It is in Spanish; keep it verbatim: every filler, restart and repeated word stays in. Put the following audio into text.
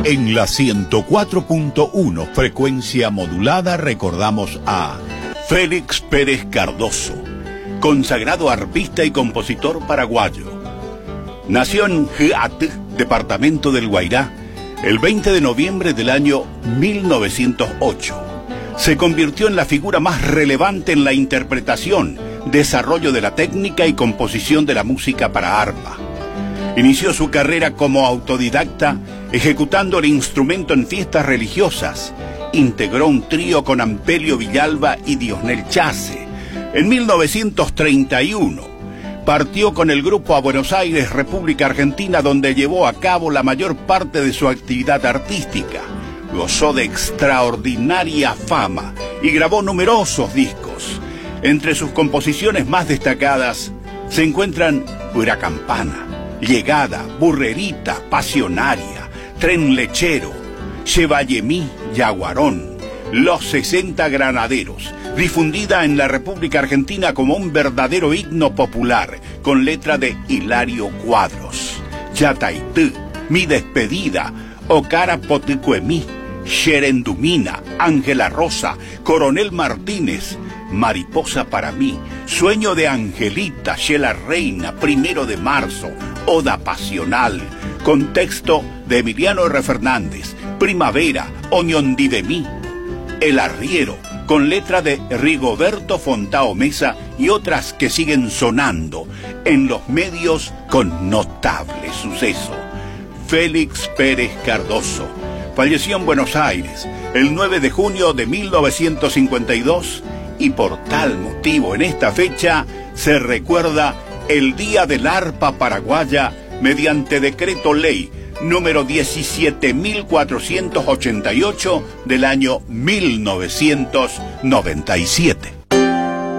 En la ciento cuatro punto uno frecuencia modulada recordamos a Félix Pérez Cardoso, consagrado arpista y compositor paraguayo. Nació en Huat, departamento del Guairá, el veinte de noviembre del año mil novecientos ocho. Se convirtió en la figura más relevante en la interpretación, desarrollo de la técnica y composición de la música para arpa. Inició su carrera como autodidacta, ejecutando el instrumento en fiestas religiosas. Integró un trío con Ampelio Villalba y Diosnel Chase. En mil novecientos treinta y uno partió con el grupo a Buenos Aires, República Argentina, donde llevó a cabo la mayor parte de su actividad artística. Gozó de extraordinaria fama y grabó numerosos discos. Entre sus composiciones más destacadas se encuentran Huracampana, Llegada, Burrerita, Pasionaria, Tren Lechero, Chevallemí, Yaguarón, Los sesenta Granaderos, difundida en la República Argentina como un verdadero himno popular, con letra de Hilario Cuadros, Yataitú, Mi Despedida, Ocara Poticuemí, Xerendumina, Ángela Rosa, Coronel Martínez, Mariposa para mí, Sueño de Angelita, Shela Reina, Primero de Marzo, Oda Pasional, con texto de Emiliano R. Fernández, Primavera, Oñondí de mí, El Arriero, con letra de Rigoberto Fontao Mesa y otras que siguen sonando en los medios con notable suceso. Félix Pérez Cardoso falleció en Buenos Aires el nueve de junio de mil novecientos cincuenta y dos y por tal motivo en esta fecha se recuerda el Día del Arpa Paraguaya mediante decreto ley número diecisiete mil cuatrocientos ochenta y ocho del año mil novecientos noventa y siete.